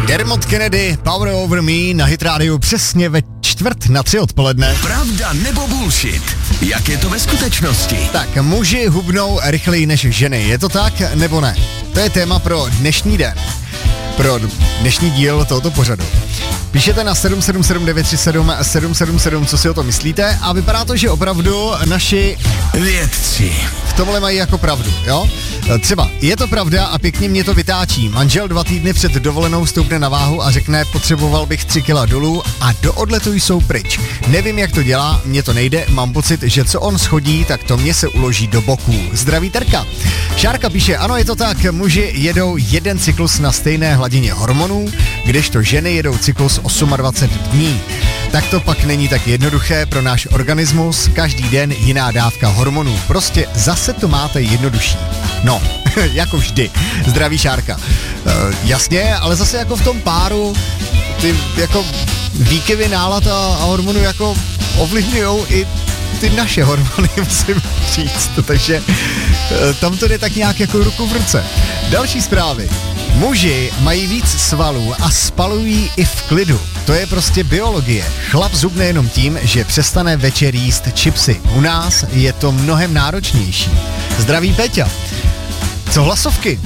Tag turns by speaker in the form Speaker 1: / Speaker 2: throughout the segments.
Speaker 1: Dermot Kennedy, Power Over Me na Hit Radio přesně ve 2:45 odpoledne.
Speaker 2: Pravda nebo bullshit? Jak je to ve skutečnosti?
Speaker 1: Tak, muži hubnou rychleji než ženy, je to tak nebo ne? To je téma pro dnešní den, pro dnešní díl tohoto pořadu. Píšete na 777 777, co si o to myslíte, a vypadá to, že opravdu naši
Speaker 2: vědci
Speaker 1: v tomhle mají jako pravdu, jo? Třeba, je to pravda a pěkně mě to vytáčí. Manžel 2 týdny před dovolenou stoupne na váhu a řekne, potřeboval bych 3 kila dolů a do odletu jsou pryč. Nevím, jak to dělá, mně to nejde, mám pocit, že co on schodí, tak to mě se uloží do boků. Zdraví Terka. Šárka píše, ano, je to tak, muži jedou jeden cyklus na stejné hladině hormonů, kdežto ženy jedou cyklus 28 dní. Tak to pak není tak jednoduché pro náš organismus, každý den jiná dávka hormonů. Prostě zase to máte jednodušší. No, jako vždy. Zdraví Šárka. Jasně, ale zase jako v tom páru ty jako výkyvy nálad a hormonů jako ovlivňujou i ty naše hormony, musím říct. Takže tam to jde tak nějak jako ruku v ruce. Další zprávy. Muži mají víc svalů a spalují i v klidu. To je prostě biologie. Chlap zhubne jenom tím, že přestane večer jíst chipsy. U nás je to mnohem náročnější. Zdraví Peťa. Co hlasovky?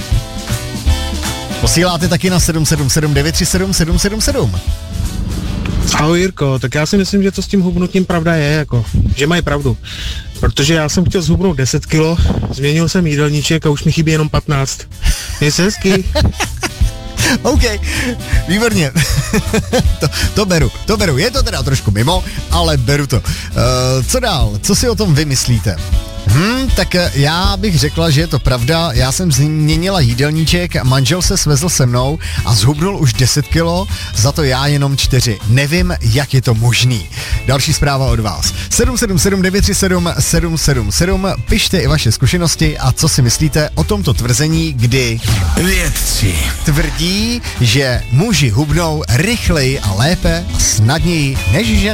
Speaker 1: Posíláte taky na 777 937 777.
Speaker 3: Ahoj Jirko, tak já si myslím, že to s tím hubnutím pravda je, jako, že mají pravdu. Protože já jsem chtěl zhubnout 10 kilo, změnil jsem jídelníček a už mi chybí jenom 15. Je se hezky.
Speaker 1: OK, výborně. to beru. Je to teda trošku mimo, ale beru to. Co dál? Co si o tom vymyslíte? Tak já bych řekla, že je to pravda. Já jsem změnila jídelníček, manžel se svezl se mnou a zhubnul už 10 kilo, za to já jenom 4. Nevím, jak je to možný. Další zpráva od vás. 777 937 777. Pište i vaše zkušenosti a co si myslíte o tomto tvrzení, kdy
Speaker 2: vědci
Speaker 1: tvrdí, že muži hubnou rychleji a lépe a snadněji než ženy.